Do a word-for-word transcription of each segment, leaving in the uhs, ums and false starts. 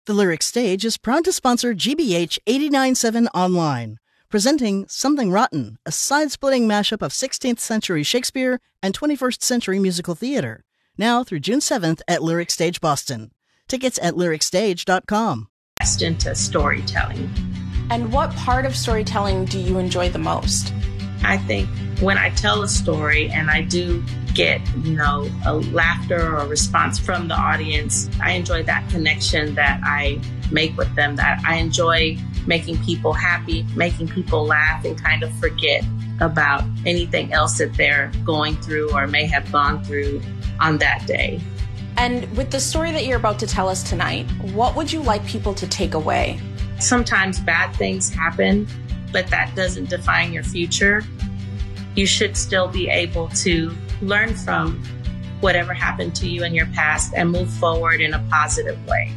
The Lyric Stage is proud to sponsor G B H eighty-nine point seven Online, presenting Something Rotten, a side-splitting mashup of sixteenth century Shakespeare and twenty-first century musical theater, now through June seventh at Lyric Stage Boston. Tickets at lyric stage dot com. Into storytelling. And what part of storytelling do you enjoy the most? I think when I tell a story and I do get, you know, a laughter or a response from the audience, I enjoy that connection that I make with them, that I enjoy making people happy, making people laugh and kind of forget about anything else that they're going through or may have gone through on that day. And with the story that you're about to tell us tonight, what would you like people to take away? Sometimes bad things happen, but that doesn't define your future. You should still be able to learn from whatever happened to you in your past and move forward in a positive way.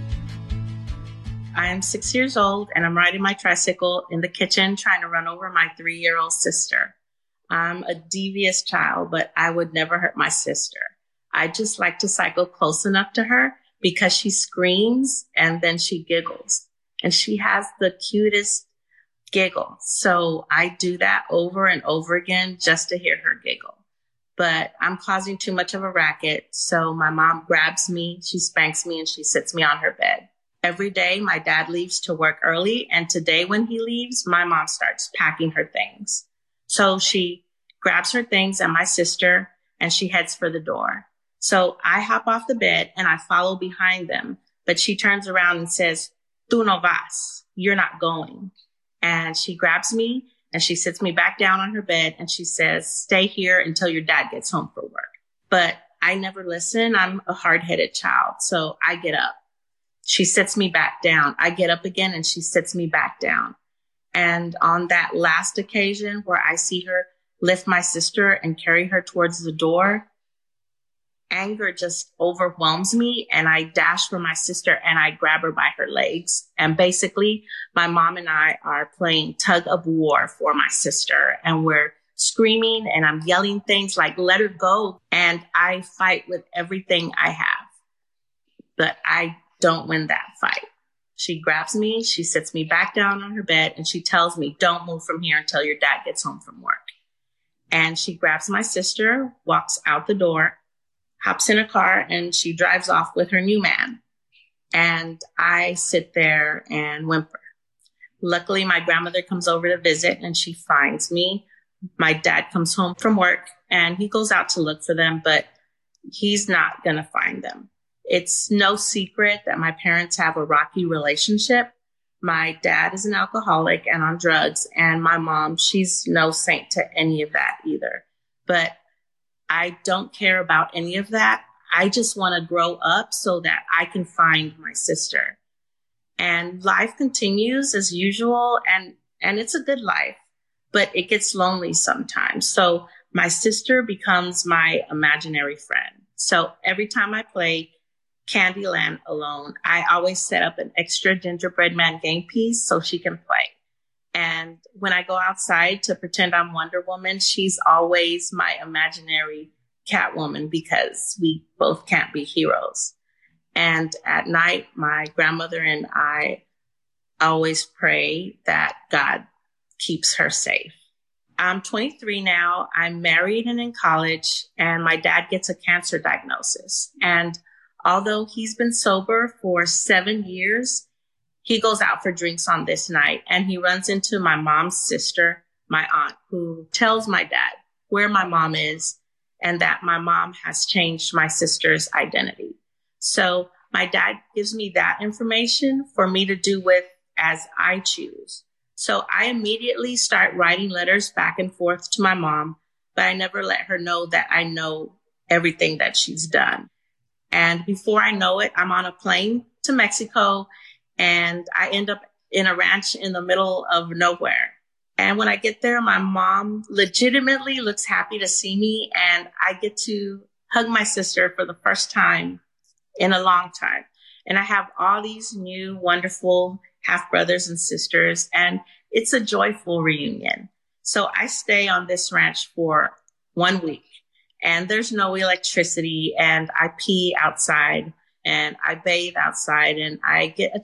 I am six years old and I'm riding my tricycle in the kitchen trying to run over my three-year-old sister. I'm a devious child, but I would never hurt my sister. I just like to cycle close enough to her because she screams and then she giggles. And she has the cutest giggle. So I do that over and over again just to hear her giggle. But I'm causing too much of a racket. So my mom grabs me, she spanks me, and she sits me on her bed. Every day, my dad leaves to work early. And today when he leaves, my mom starts packing her things. So she grabs her things and my sister, and she heads for the door. So I hop off the bed and I follow behind them. But she turns around and says, "Tú no vas. You're not going." And she grabs me and she sits me back down on her bed and she says, "Stay here until your dad gets home from work." But I never listen. I'm a hard-headed child. So I get up. She sits me back down. I get up again and she sits me back down. And on that last occasion where I see her lift my sister and carry her towards the door, anger just overwhelms me and I dash for my sister and I grab her by her legs. And basically, my mom and I are playing tug of war for my sister and we're screaming and I'm yelling things like, "Let her go." And I fight with everything I have, but I don't win that fight. She grabs me, she sits me back down on her bed and she tells me, "Don't move from here until your dad gets home from work." And she grabs my sister, walks out the door, hops in a car, and she drives off with her new man. And I sit there and whimper. Luckily, my grandmother comes over to visit and she finds me. My dad comes home from work and he goes out to look for them, but he's not going to find them. It's no secret that my parents have a rocky relationship. My dad is an alcoholic and on drugs, and my mom, she's no saint to any of that either. But I don't care about any of that. I just want to grow up so that I can find my sister. And life continues as usual, and, and it's a good life, but it gets lonely sometimes. So my sister becomes my imaginary friend. So every time I play Candyland alone, I always set up an extra gingerbread man game piece so she can play. And when I go outside to pretend I'm Wonder Woman, she's always my imaginary Catwoman because we both can't be heroes. And at night, my grandmother and I always pray that God keeps her safe. I'm twenty-three now. I'm married and in college, and my dad gets a cancer diagnosis. And although he's been sober for seven years, he goes out for drinks on this night and he runs into my mom's sister, my aunt, who tells my dad where my mom is and that my mom has changed my sister's identity. So my dad gives me that information for me to do with as I choose. So I immediately start writing letters back and forth to my mom, but I never let her know that I know everything that she's done. And before I know it, I'm on a plane to Mexico and I end up in a ranch in the middle of nowhere. And when I get there, my mom legitimately looks happy to see me and I get to hug my sister for the first time in a long time. And I have all these new, wonderful half brothers and sisters, and it's a joyful reunion. So I stay on this ranch for one week. And there's no electricity, and I pee outside, and I bathe outside, and I get a